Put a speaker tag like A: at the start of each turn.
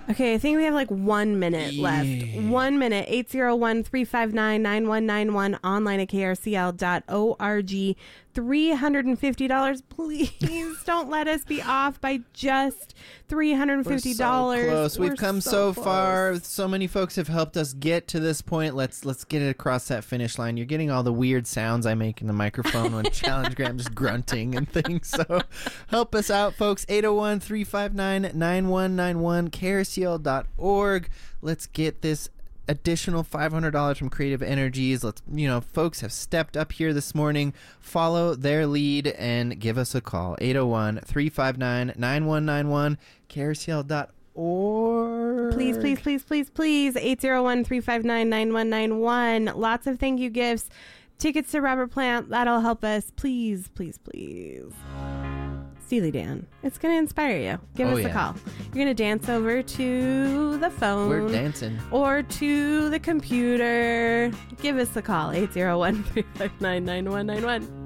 A: Okay, I think we have like 1 minute left. 1 minute. 801-359-9191. Online at krcl.org. $350. Please don't let us be off by just $350.
B: We're so close. We've come so
A: close.
B: far. So many folks have helped us get to this point. Let's get it across that finish line. You're getting all the weird sounds I make in the microphone when Challenge Graham just grunting and things. So help us out, folks. 801-359-9191. KRCL.org. Let's get this additional $500 from Creative Energies. Folks have stepped up here this morning. Follow their lead and give us a call. 801-359-9191. KRCL.org.
A: Please, 801-359-9191. Lots of thank you gifts. Tickets to Robert Plant. That'll help us. Please. Steely Dan. It's going to inspire you. Give us a call. You're going to dance over to the phone.
B: We're dancing.
A: Or to the computer. Give us a call. 801-359-9191.